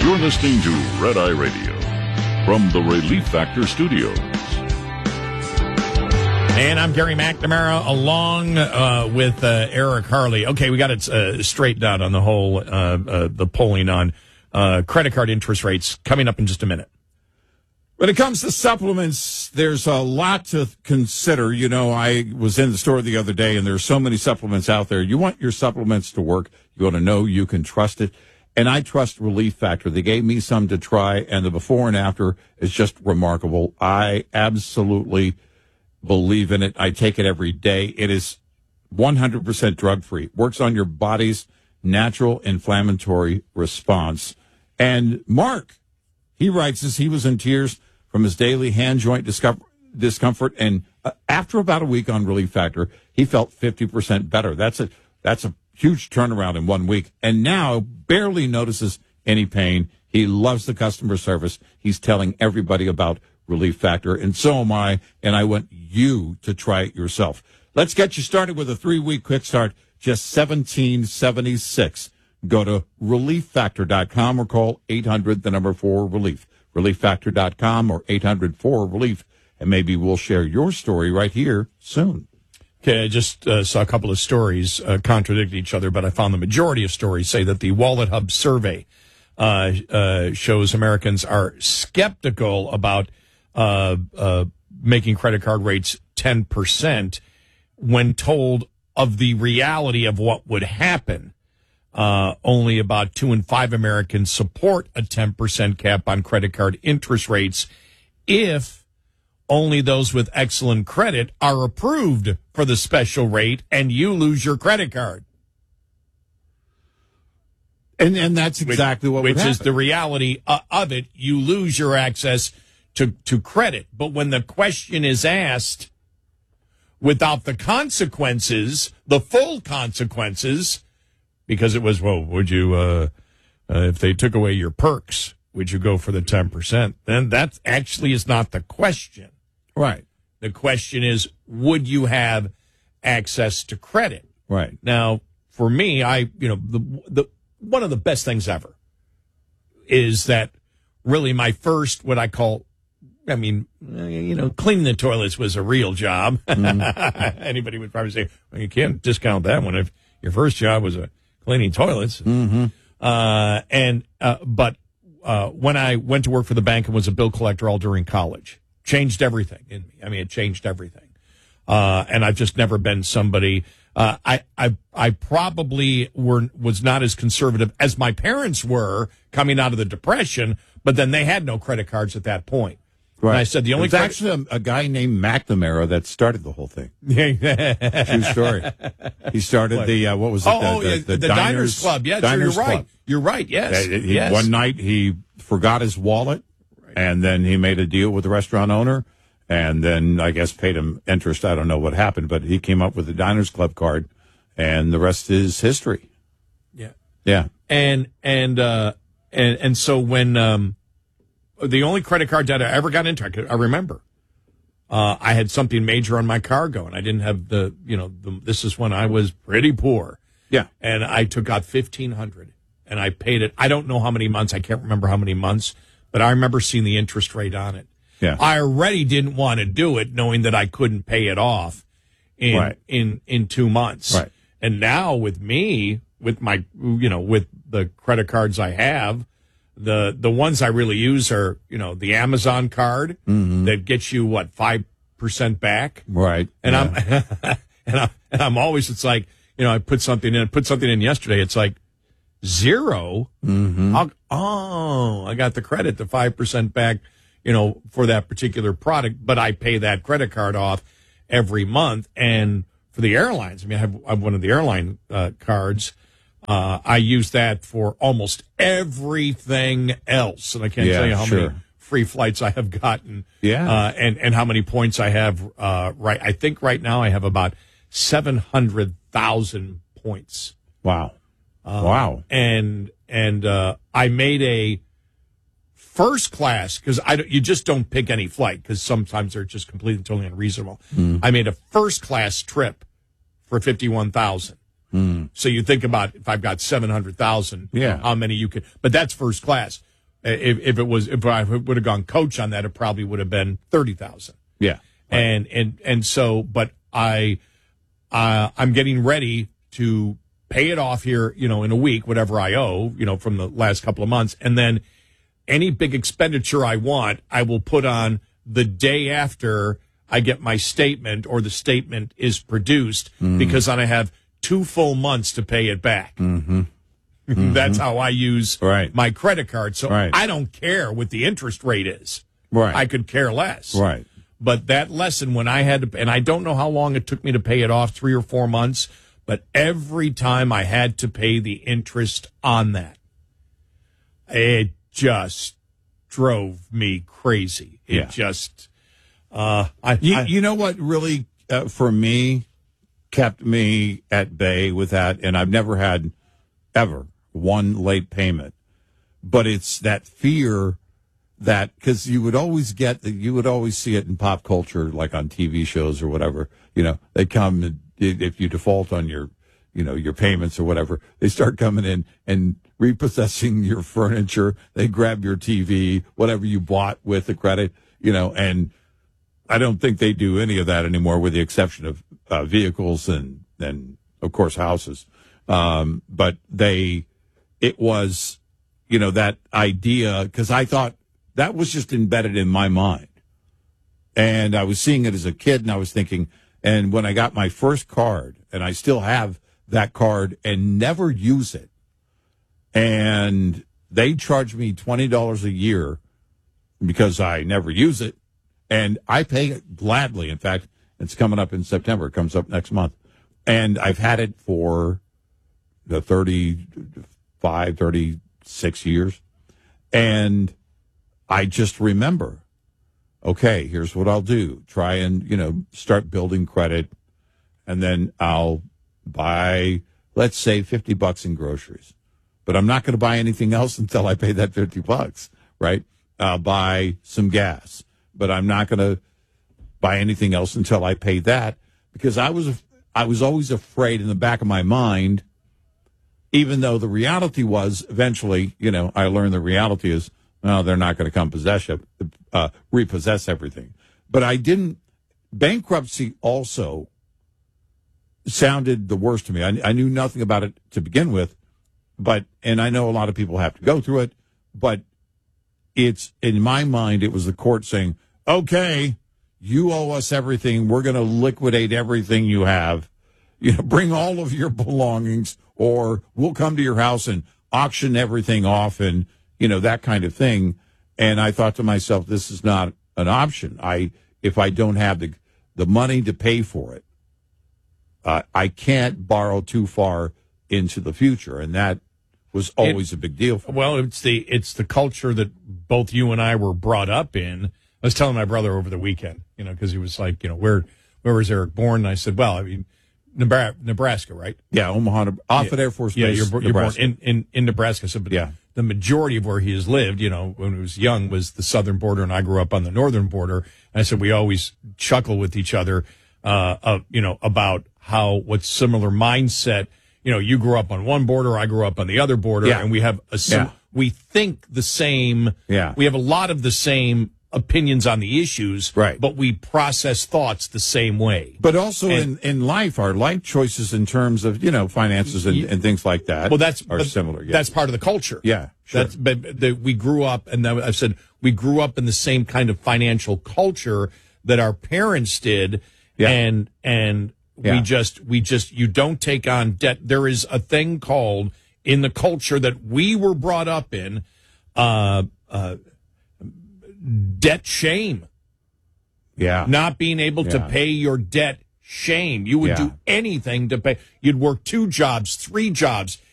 You're listening to Red Eye Radio from the Relief Factor Studios. And I'm Gary McNamara along with Eric Harley. Okay, we got it straightened out on the whole, the polling on credit card interest rates coming up in just a minute. When it comes to supplements, there's a lot to consider. You know, I was in the store the other day, and there's so many supplements out there. You want your supplements to work. You want to know you can trust it. And I trust Relief Factor. They gave me some to try, and the before and after is just remarkable. I absolutely believe in it. I take it every day. It is 100% drug-free. Works on your body's natural inflammatory response. And Mark, he writes this, he was in tears from his daily hand joint discomfort, and after about a week on Relief Factor, he felt 50% better. That's a huge turnaround in 1 week, and now barely notices any pain. He loves the customer service. He's telling everybody about Relief Factor, and so am I, and I want you to try it yourself. Let's get you started with a 3-week quick start, just $17.76. Go to ReliefFactor.com or call 800-4-RELIEF. ReliefFactor.com or 800-4-RELIEF, and maybe we'll share your story right here soon. Okay, I just saw a couple of stories contradict each other, but I found the majority of stories say that the Wallet Hub survey shows Americans are skeptical about making credit card rates 10% when told of the reality of what would happen. Only about 2 in 5 Americans support a 10% cap on credit card interest rates if only those with excellent credit are approved for the special rate and you lose your credit card. And that's exactly what would happen. Which is the reality of it. You lose your access to credit. But when the question is asked without the consequences, the full consequences, because it was, well, would you, if they took away your perks, would you go for the 10%? Then that actually is not the question. Right. The question is, would you have access to credit? Right. Now, for me, the one of the best things ever is that really my first, what I call, cleaning the toilets was a real job. Mm-hmm. Anybody would probably say, well, you can't discount that one if your first job was cleaning toilets. Mm-hmm. But when I went to work for the bank and was a bill collector all during college, changed everything in me. I mean, it changed everything. And I've just never been somebody, I probably was not as conservative as my parents were coming out of the Depression, but then they had no credit cards at that point. Right. And I said the only actually a guy named McNamara that started the whole thing. True story. He started the Diners Club. Yeah, Diners you're right. Club. You're right. Yes. Yes. One night he forgot his wallet, and then he made a deal with the restaurant owner, and then I guess paid him interest. I don't know what happened, but he came up with the Diners Club card, and the rest is history. Yeah. Yeah. And so when the only credit card that I ever got into, I remember, I had something major on my car going. I didn't have this is when I was pretty poor. Yeah. And I took out $1,500 and I paid it. I don't know how many months. I can't remember how many months, but I remember seeing the interest rate on it. Yeah. I already didn't want to do it knowing that I couldn't pay it off in 2 months. Right. And now with me, with my, with the credit cards I have, the ones I really use are, the Amazon card that gets you 5% back. Right. And I'm always, it's like, I put something in yesterday. It's like 0. Mm-hmm. I got the credit, the 5% back, for that particular product, but I pay that credit card off every month. And for the airlines, I have one of the airline cards. I use that for almost everything else. And I can't tell you how many free flights I have gotten. Yeah. And how many points I have, I think right now I have about 700,000 points. Wow. Wow. And I made a first class, because you just don't pick any flight, because sometimes they're just completely and totally unreasonable. I made a first class trip for 51,000. So you think about if I've got 700,000, how many you could, but that's first class. If I would have gone coach on that, it probably would have been 30,000. Yeah. Right. And so, but I'm getting ready to pay it off here, in a week, whatever I owe, from the last couple of months. And then any big expenditure I want, I will put on the day after I get my statement or the statement is produced, because then I have 2 full months to pay it back. Mm-hmm. Mm-hmm. That's how I use my credit card. So I don't care what the interest rate is. Right. I could care less. Right. But that lesson when I had to, and I don't know how long it took me to pay it off, 3 or 4 months, but every time I had to pay the interest on that, it just drove me crazy. It just, you know what really, for me, kept me at bay with that, and I've never had ever one late payment, but it's that fear that, because you would always see it in pop culture, like on TV shows or whatever, they come and if you default on your payments or whatever, they start coming in and repossessing your furniture. They grab your TV, whatever you bought with the credit, and I don't think they do any of that anymore, with the exception of vehicles and of course houses. But it was, that idea, because I thought that was just embedded in my mind. And I was seeing it as a kid, and I was thinking, and when I got my first card, and I still have that card and never use it, and they charge me $20 a year because I never use it, and I pay it gladly. In fact, it's coming up in September. It comes up next month. And I've had it for the 35, 36 years. And I just remember, okay, here's what I'll do. Try and, start building credit. And then I'll buy, let's say, $50 in groceries. But I'm not going to buy anything else until I pay that $50, right? I'll buy some gas. But I'm not going to buy anything else until I pay that, because I was always afraid in the back of my mind, even though the reality was eventually, I learned the reality is, no, they're not going to come repossess everything. But I didn't. Bankruptcy also sounded the worst to me. I knew nothing about it to begin with, and I know a lot of people have to go through it, but it's, in my mind, it was the court saying, okay, you owe us everything. We're going to liquidate everything you have. Bring all of your belongings, or we'll come to your house and auction everything off, and, that kind of thing. And I thought to myself, this is not an option. If I don't have the money to pay for it, I can't borrow too far into the future. And that was always a big deal for me. Well, it's the culture that both you and I were brought up in. I was telling my brother over the weekend, because he was like, where was Eric born? And I said, well, I mean, Nebraska, right? Yeah, Omaha, Offutt Air Force Base. Yeah, you're born in Nebraska. So, but the majority of where he has lived, when he was young, was the southern border, and I grew up on the northern border. And I said we always chuckle with each other, about what similar mindset. You grew up on one border, I grew up on the other border, and we have we think the same. Yeah, we have a lot of the same opinions on the issues, right? But we process thoughts the same way. But also in life, our life choices in terms of finances and things like that. Well, that's similar. Yeah. That's part of the culture. Yeah, sure. We grew up, and I said we grew up in the same kind of financial culture that our parents did, and we just you don't take on debt. There is a thing called, in the culture that we were brought up in, debt shame. Yeah. Not being able to pay your debt shame. You would do anything to pay. You'd work 2 jobs, 3 jobs.